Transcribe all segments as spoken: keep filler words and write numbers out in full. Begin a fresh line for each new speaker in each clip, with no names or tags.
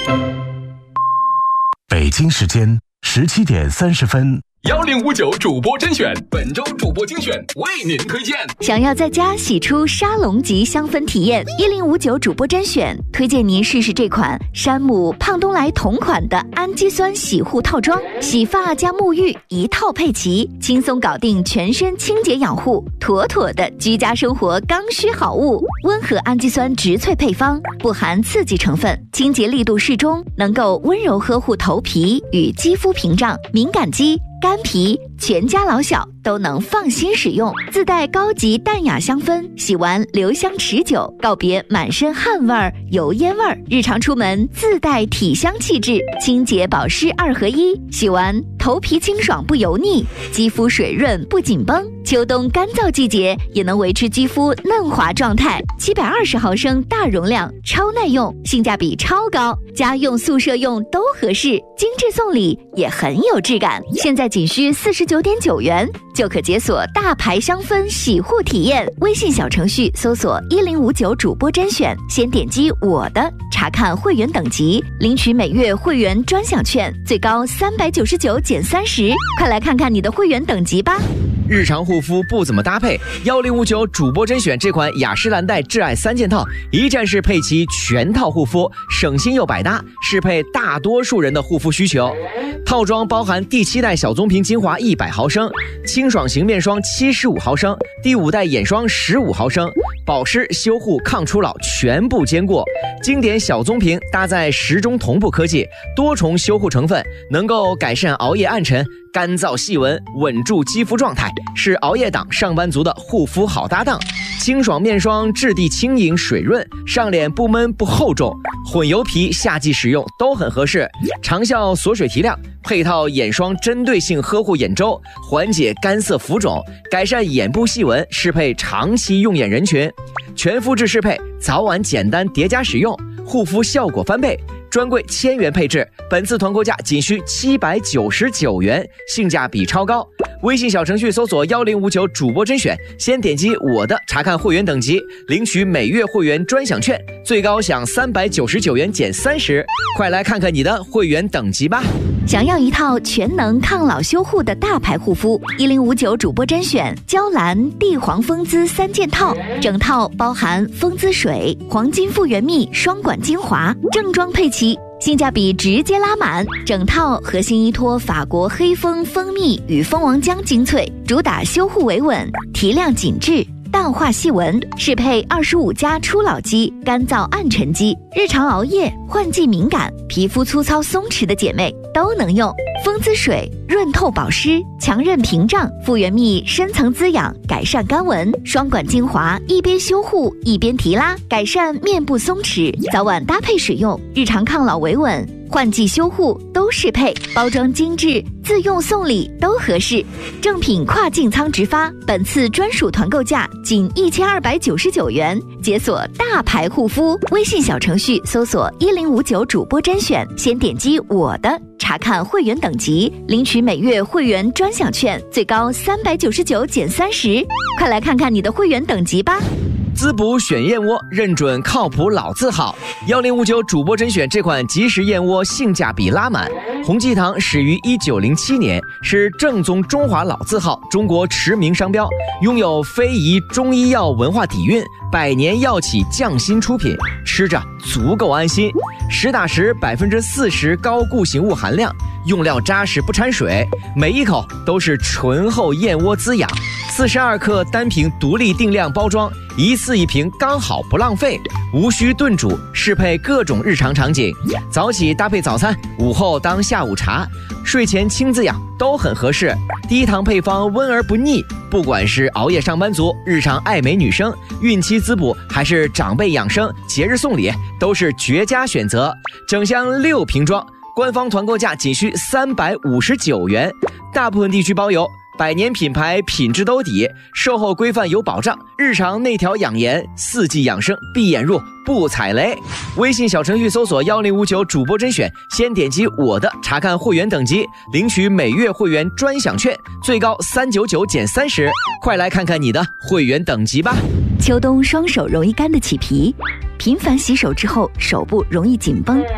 北京时间十七点三十分。
幺零五九主播甄选，本周主播精选为您推荐。
想要在家洗出沙龙级香氛体验，一零五九主播甄选推荐您试试这款山姆胖东来同款的氨基酸洗护套装，洗发加沐浴一套配齐，轻松搞定全身清洁养护，妥妥的居家生活刚需好物。温和氨基酸植萃配方，不含刺激成分，清洁力度适中，能够温柔呵护头皮与肌肤屏障，敏感肌、干皮，全家老小都能放心使用。自带高级淡雅香氛，洗完留香持久，告别满身汗味儿、油烟味儿。日常出门自带体香气质，清洁保湿二合一，洗完头皮清爽不油腻，肌肤水润不紧绷。秋冬干燥季节也能维持肌肤嫩滑状态。七百二十毫升大容量，超耐用，性价比超高，家用宿舍用都合适，精致送礼也很有质感。现在仅需四十九点九元就可解锁大牌香氛洗护体验。微信小程序搜索一零五九主播甄选，先点击我的，查看会员等级，领取每月会员专享券，最高三百九十九减三十。快来看看你的会员等级吧。
日常护肤不怎么搭配，一零五九主播甄选这款雅诗兰黛挚爱三件套，一站式配齐全套护肤，省心又百搭，适配大多数人的护肤需求。套装包含第七代小棕瓶精华一百毫升，清爽型面霜七十五毫升，第五代眼霜十五毫升，保湿、修护、抗初老全部兼顾。经典小棕瓶搭载时钟同步科技，多重修护成分，能够改善熬夜暗沉、干燥细纹，稳住肌肤状态，是熬夜党上班族的护肤好搭档。清爽面霜质地轻盈水润，上脸不闷不厚重，混油皮夏季使用都很合适。长效锁水提亮，配套眼霜针对性呵护眼周，缓解干涩浮肿，改善眼部细纹，适配长期用眼人群。全肤质适配，早晚简单叠加使用，护肤效果翻倍。专柜千元配置，本次团购价仅需七百九十九元，性价比超高。微信小程序搜索一零五九主播甄选，先点击我的，查看会员等级，领取每月会员专享券，最高享三百九十九元减三十。快来看看你的会员等级吧。
想要一套全能抗老修护的大牌护肤，一零五九主播甄选娇兰地黄蜂姿三件套，整套包含蜂姿水、黄金复原蜜双管精华，正装配齐，性价比直接拉满。整套核心依托法国黑蜂蜂蜜与蜂王浆精粹，主打修护维稳、提亮紧致、淡化细纹，适配二十五加初老肌、干燥暗沉肌、日常熬夜、换季敏感、皮肤粗糙松弛的姐妹都能用。蜂姿水润透保湿，强韧屏障；复原蜜深层滋养，改善干纹；双管精华一边修护一边提拉，改善面部松弛，早晚搭配使用，日常抗老维稳、换季修护都适配，包装精致，自用送礼都合适。正品跨境仓直发，本次专属团购价仅一千二百九十九元，解锁大牌护肤。微信小程序搜索一零五九主播甄选，先点击我的，查看会员等级，领取每月会员专享券，最高三百九十九减三十。快来看看你的会员等级吧。
滋补选燕窝，认准靠谱老字号。一零五九主播甄选这款即食燕窝性价比拉满。洪记堂始于一九零七年，是正宗中华老字号，中国驰名商标，拥有非遗中医药文化底蕴，百年药企匠心出品，吃着足够安心。实打实百分之四十高固形物含量，用料扎实不掺水，每一口都是醇厚燕窝滋养。四十二克单瓶独立定量包装，一次一瓶刚好不浪费，无需炖煮，适配各种日常场景。早起搭配早餐，午后当下午茶，睡前轻滋养都很合适。低糖配方温而不腻，不管是熬夜上班族、日常爱美女生、孕期滋补，还是长辈养生、节日送礼，都是绝佳选择。整箱六瓶装，官方团购价仅需三百五十九元，大部分地区包邮。百年品牌，品质兜底，售后规范有保障，日常内调养颜，四季养生，闭眼入不踩雷。微信小程序搜索一零五九主播甄选，先点击我的，查看会员等级，领取每月会员专享券，最高三百九十九减三十。快来看看你的会员等级吧。
秋冬双手容易干的起皮，频繁洗手之后手部容易紧绷，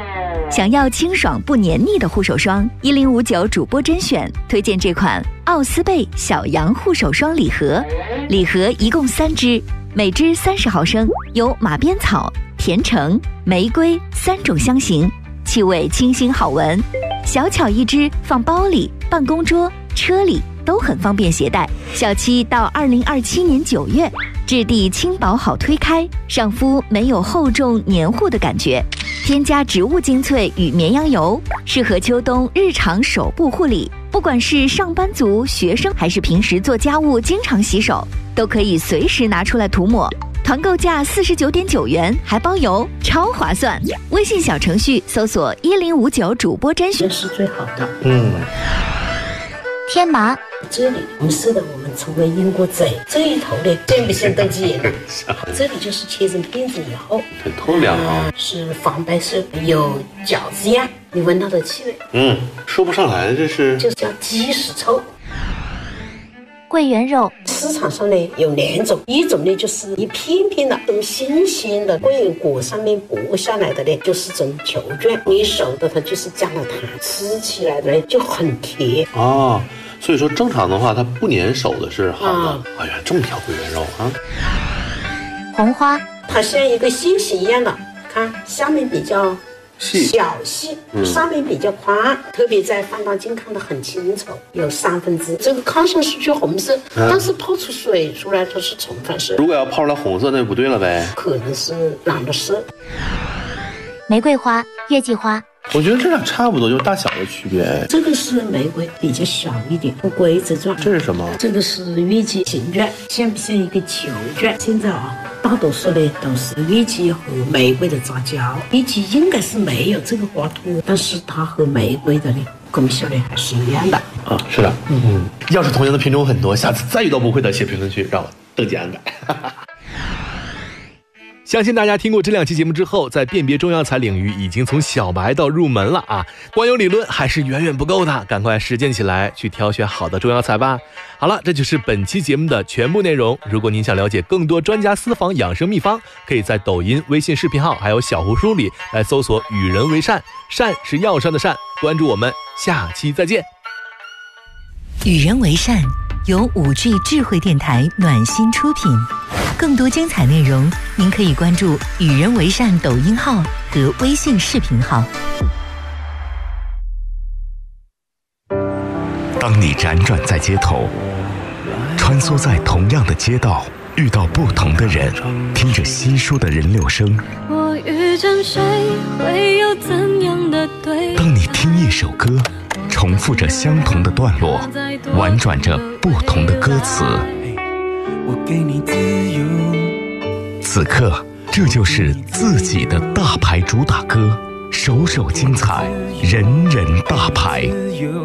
想要清爽不黏腻的护手霜，一零五九主播甄选推荐这款奥斯贝小羊护手霜礼盒，礼盒一共三支，每支三十毫升，有马鞭草、甜橙、玫瑰三种香型，气味清新好闻，小巧一支，放包里、办公桌、车里都很方便携带。小七到二零二七年九月，质地轻薄好推开，上肤没有厚重黏糊的感觉。添加植物精粹与绵羊油，适合秋冬日常手部护理。不管是上班族、学生，还是平时做家务经常洗手，都可以随时拿出来涂抹。团购价四十九点九元，还包邮，超划算！微信小程序搜索一零五九主播甄选
是最好的。
嗯，
天麻。
这里红色的我们称为英国贼，这一头呢显不显得尖？这里就是切成片子以后，
很透亮啊、
呃，是黄白色，有饺子样，你闻它的气味，
嗯，说不上来，这是
就是叫鸡屎臭。
桂圆肉
市场上呢有两种，一种呢就是一片片的，这种新鲜的桂圆果上面剥下来的呢，就是这种球状，你熟的它就是加了糖，吃起来的呢就很甜
哦。所以说正常的话，它不粘手的是好的。
啊、
哎呀，这么条桂圆肉啊！
红花，
它像一个星星一样的，看下面比较
细
小细，
嗯、
上面比较宽，特别在放大镜看得很清楚，有三分之这个看上去就红色，嗯、但是泡出水出来它是橙粉色。
如果要泡出来红色，那就不对了呗。
可能是染了色。
玫瑰花、月季花。
我觉得这俩差不多，就是大小的区别。
这个是玫瑰，比较小一点，不规则状。
这是什么？
这个是月季形状，像不像一个球状？现在啊，大多数呢都是月季和玫瑰的杂交。月季应该是没有这个花托，但是它和玫瑰的呢功效呢还是一样的。
啊，是的，嗯嗯。要是同样的品种很多，下次再遇到不会的，写评论区让我登记安排。
相信大家听过这两期节目之后，在辨别中药材领域已经从小白到入门了啊！光有理论还是远远不够的，赶快实践起来，去挑选好的中药材吧。好了，这就是本期节目的全部内容。如果您想了解更多专家私房养生秘方，可以在抖音、微信视频号还有小红书里来搜索“与人为善”，善是药膳的善。关注我们，下期再见。
与人为善由五 G 智慧电台暖心出品。更多精彩内容，您可以关注“与人为善”抖音号和微信视频号。
当你辗转在街头，穿梭在同样的街道，遇到不同的人，听着稀疏的人流声，
我遇见谁会有怎样的对？
当你听一首歌，重复着相同的段落，婉转着不同的歌词，
我给你自由。
此刻，这就是自己的大牌主打歌，首首精彩，人人大牌。